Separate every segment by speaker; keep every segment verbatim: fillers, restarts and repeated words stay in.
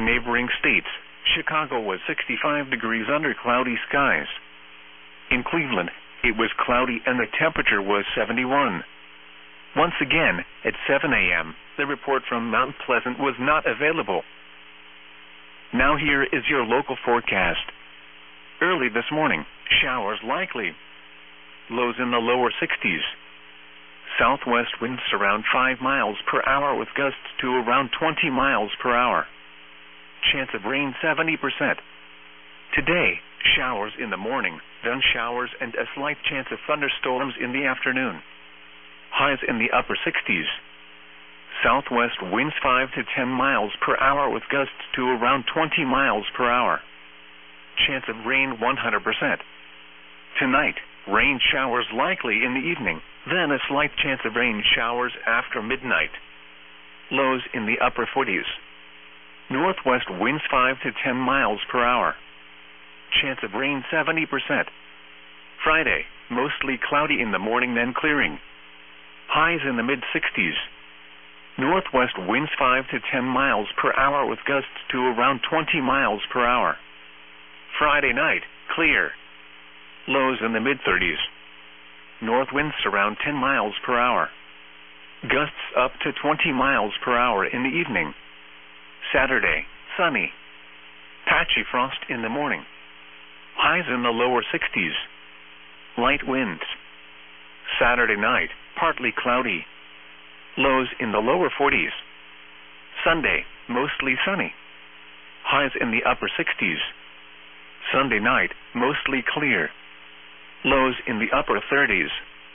Speaker 1: In neighboring states, Chicago was sixty-five degrees under cloudy skies. In Cleveland, it was cloudy and the temperature was seventy-one. Once again, at seven a m, the report from Mount Pleasant was not available. Now here is your local forecast. Early this morning, showers likely. Lows in the lower sixties. Southwest winds around five miles per hour with gusts to around twenty miles per hour. Chance of rain seventy percent. Today, showers in the morning, then showers and a slight chance of thunderstorms in the afternoon. Highs in the upper sixties. Southwest winds five to ten miles per hour with gusts to around twenty miles per hour. Chance of rain one hundred percent. Tonight, rain showers likely in the evening, then a slight chance of rain showers after midnight. Lows in the upper forties. Northwest winds five to ten miles per hour. Chance of rain seventy percent. Friday, mostly cloudy in the morning then clearing. Highs in the mid-sixties. Northwest winds five to ten miles per hour with gusts to around twenty miles per hour. Friday night, clear. Lows in the mid-thirties. North winds around ten miles per hour. Gusts up to twenty miles per hour in the evening. Saturday, sunny. Patchy frost in the morning. Highs in the lower sixties. Light winds. Saturday night, partly cloudy. Lows in the lower forties. Sunday, mostly sunny. Highs in the upper sixties. Sunday night, mostly clear. Lows in the upper thirties.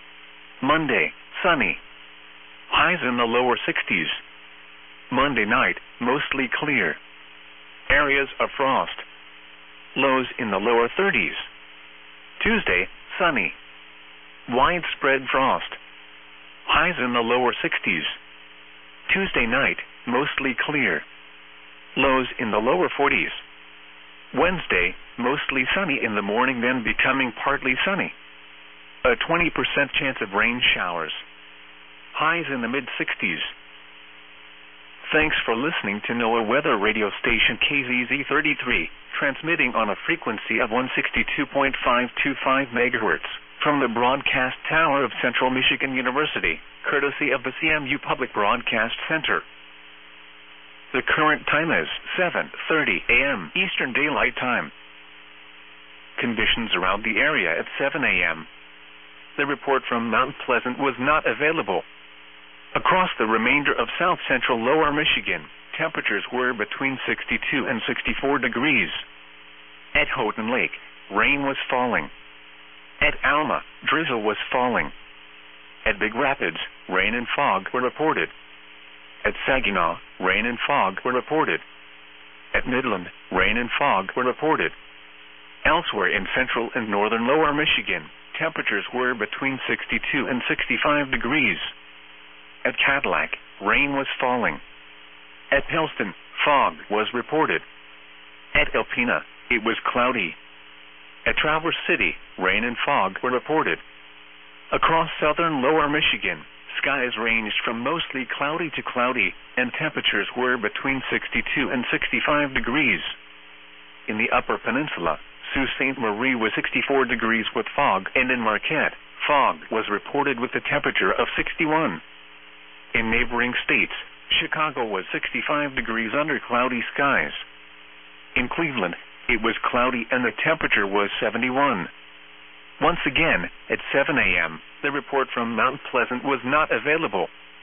Speaker 1: Monday, sunny. Highs in the lower sixties. Monday night, mostly clear. Areas of frost. Lows in the lower thirties. Tuesday, sunny. Widespread frost. Highs in the lower sixties. Tuesday night, mostly clear. Lows in the lower forties. Wednesday, mostly sunny in the morning then becoming partly sunny. A twenty percent chance of rain showers. Highs in the mid-sixties. Thanks for listening to NOAA Weather Radio Station K Z Z thirty-three, transmitting on a frequency of one sixty-two point five two five megahertz. From the Broadcast Tower of Central Michigan University, courtesy of the C M U Public Broadcast Center. The current time is seven thirty a m Eastern Daylight Time. Conditions around the area at seven a m The report from Mount Pleasant was not available. Across the remainder of south-central lower Michigan, temperatures were between sixty-two and sixty-four degrees. At Houghton Lake, rain was falling. At Alma, drizzle was falling. At Big Rapids, rain and fog were reported. At Saginaw, rain and fog were reported. At Midland, rain and fog were reported. Elsewhere in central and northern lower Michigan, temperatures were between sixty-two and sixty-five degrees. At Cadillac, rain was falling. At Pellston, fog was reported. At Alpena, it was cloudy. At Traverse City, rain and fog were reported. Across southern lower Michigan, skies ranged from mostly cloudy to cloudy, and temperatures were between sixty-two and sixty-five degrees. In the Upper Peninsula, Sault Ste. Marie was sixty-four degrees with fog, and in Marquette, fog was reported with a temperature of sixty-one. In neighboring states, Chicago was sixty-five degrees under cloudy skies. In Cleveland, it was cloudy and the temperature was seventy-one. Once again, at seven a m, the report from Mount Pleasant was not available.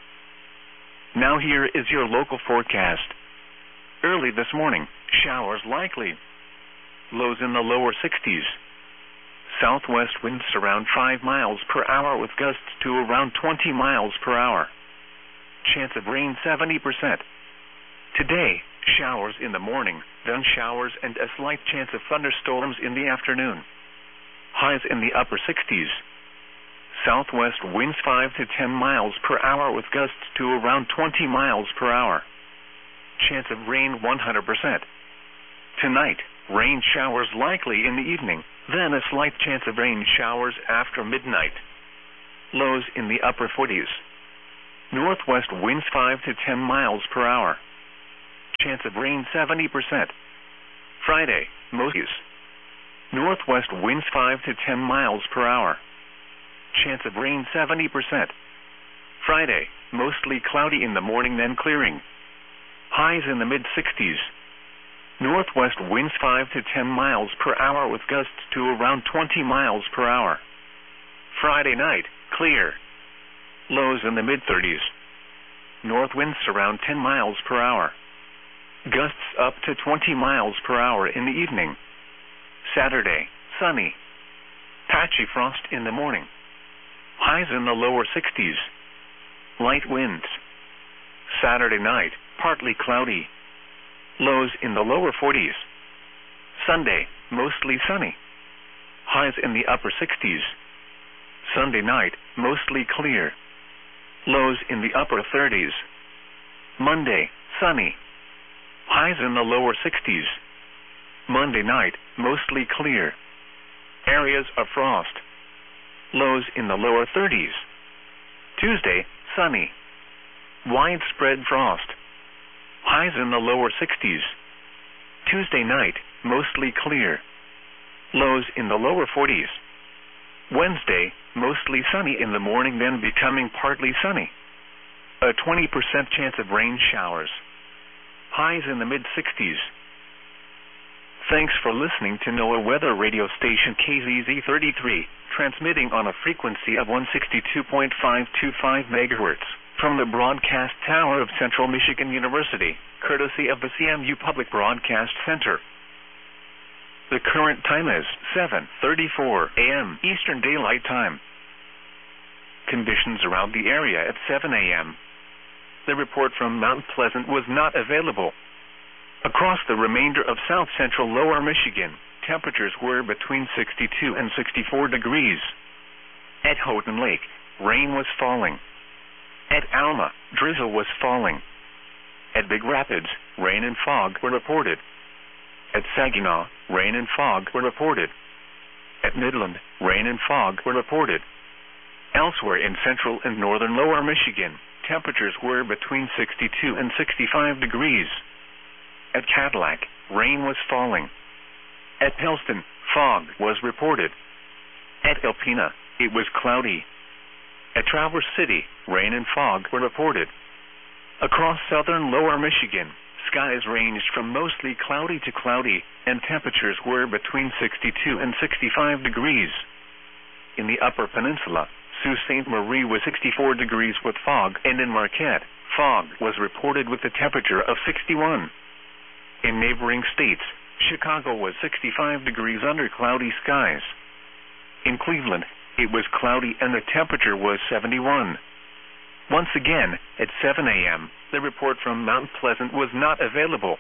Speaker 1: Now here is your local forecast. Early this morning, showers likely. Lows in the lower sixties. Southwest winds around five miles per hour with gusts to around twenty miles per hour. Chance of rain seventy percent. Today, showers in the morning, then showers and a slight chance of thunderstorms in the afternoon. Highs in the upper sixties. Southwest winds five to ten miles per hour with gusts to around twenty miles per hour. Chance of rain one hundred percent. Tonight, rain showers likely in the evening, then a slight chance of rain showers after midnight. Lows in the upper forties. Northwest winds five to ten miles per hour. chance of rain seventy percent. Friday, mostly northwest winds five to ten miles per hour. Chance of rain seventy percent. Friday, mostly cloudy in the morning then clearing. Highs in the mid sixties. Northwest winds five to ten miles per hour with gusts to around twenty miles per hour. Friday night, clear. Lows in the mid thirties. North winds around ten miles per hour. Gusts up to twenty miles per hour in the evening. Saturday, sunny. Patchy frost in the morning. Highs in the lower sixties. Light winds. Saturday night, partly cloudy. Lows in the lower forties. Sunday, mostly sunny. Highs in the upper sixties. Sunday night, mostly clear. Lows in the upper thirties. Monday, sunny. Highs in the lower sixties. Monday night, mostly clear. Areas of frost. Lows in the lower thirties. Tuesday, sunny. Widespread frost. Highs in the lower sixties. Tuesday night, mostly clear. Lows in the lower forties. Wednesday, mostly sunny in the morning then becoming partly sunny. A twenty percent chance of rain showers. Highs in the mid sixties. Thanks for listening to NOAA Weather Radio Station K Z Z thirty-three, transmitting on a frequency of one sixty-two point five two five megahertz from the broadcast tower of Central Michigan University, courtesy of the C M U Public Broadcast Center. The current time is seven thirty-four a m Eastern Daylight Time. Conditions around the area at seven a m The report from Mount Pleasant was not available. Across the remainder of south central lower Michigan, temperatures were between sixty-two and sixty-four degrees. At Houghton Lake, rain was falling. At Alma, drizzle was falling. At Big Rapids, rain and fog were reported. At Saginaw, rain and fog were reported. At Midland, rain and fog were reported. Elsewhere in central and northern lower Michigan, temperatures were between sixty-two and sixty-five degrees. At Cadillac, rain was falling. At Pellston, fog was reported. At Alpena, it was cloudy. At Traverse City, rain and fog were reported. Across southern lower Michigan, skies ranged from mostly cloudy to cloudy, and temperatures were between sixty-two and sixty-five degrees. In the upper peninsula, Sault Ste. Marie was sixty-four degrees with fog, and in Marquette, fog was reported with a temperature of sixty-one. In neighboring states, Chicago was sixty-five degrees under cloudy skies. In Cleveland, it was cloudy and the temperature was seventy-one. Once again, at seven a m, the report from Mount Pleasant was not available.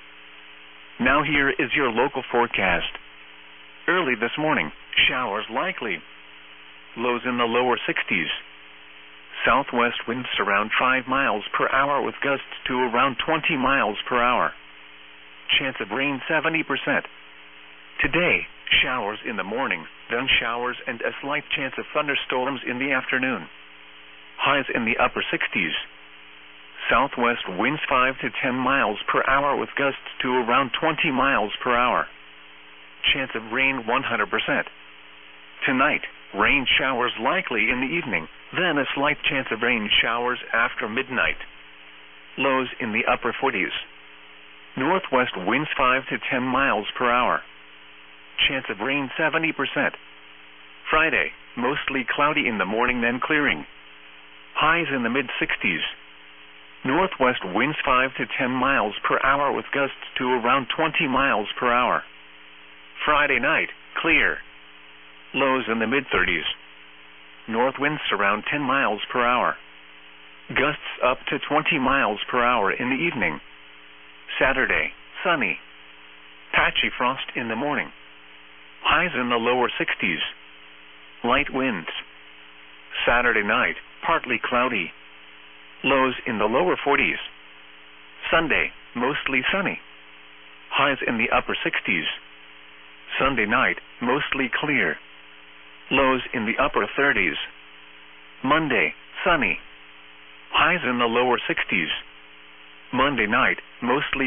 Speaker 1: Now here is your local forecast. Early this morning, showers likely. Lows in the lower sixties. Southwest winds around five miles per hour with gusts to around twenty miles per hour. Chance of rain seventy percent. Today, showers in the morning, then showers and a slight chance of thunderstorms in the afternoon. Highs in the upper sixties. Southwest winds five to ten miles per hour with gusts to around twenty miles per hour. Chance of rain one hundred percent. Tonight, rain showers likely in the evening, then a slight chance of rain showers after midnight. Lows in the upper forties. Northwest winds five to ten miles per hour. Chance of rain seventy percent. Friday, mostly cloudy in the morning then clearing. Highs in the mid sixties. Northwest winds five to ten miles per hour with gusts to around twenty miles per hour. Friday night, clear. Lows in the mid thirties. North winds around ten miles per hour. Gusts up to twenty miles per hour in the evening. Saturday, sunny. Patchy frost in the morning. Highs in the lower sixties. Light winds. Saturday night, partly cloudy. Lows in the lower forties. Sunday, mostly sunny. Highs in the upper sixties. Sunday night, mostly clear. Lows in the upper thirties. Monday, sunny. Highs in the lower sixties. Monday night, mostly